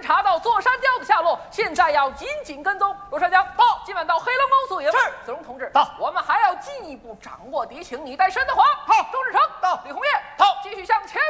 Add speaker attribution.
Speaker 1: 查到座山雕的下落，现在要紧紧跟踪。罗山江到，今晚到黑龙沟宿营。
Speaker 2: 是，
Speaker 1: 子荣同志
Speaker 2: 到。
Speaker 1: 我们还要进一步掌握敌情，你带申德华
Speaker 2: 好，
Speaker 1: 周志成
Speaker 2: 到，
Speaker 1: 李红叶
Speaker 2: 到，
Speaker 1: 继续向前。